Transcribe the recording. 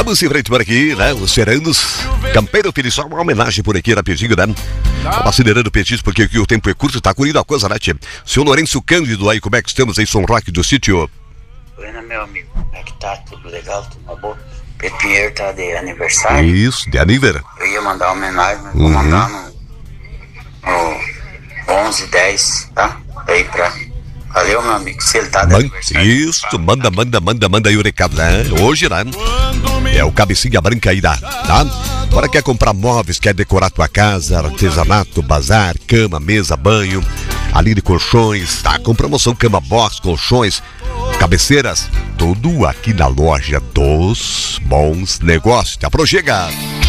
Vamos em frente por aqui, né? Os Seranos. Campeiro Feliz, só uma homenagem por aqui rapidinho, né? Tava acelerando o petisco porque aqui o tempo é curto, tá correndo a coisa, né, tia? Seu Lourenço Cândido aí, como é que estamos aí, São Roque do Sítio? Bueno, meu amigo, como é que tá? Tudo legal? Tudo uma boa? Pedro Pinheiro tá de aniversário. Isso, de aniversário. Eu ia mandar uma homenagem, mas vou mandar no 11:10, tá? Aí pra... Valeu, meu amigo, se ele tá de aniversário. Isso, manda aí o recado, né? Hoje, né? É o cabecinha branca aí, tá? Agora quer comprar móveis, quer decorar tua casa, artesanato, bazar, cama, mesa, banho, ali de colchões, tá? Com promoção cama box, colchões, cabeceiras, tudo aqui na loja dos bons negócios. Tá, Projega!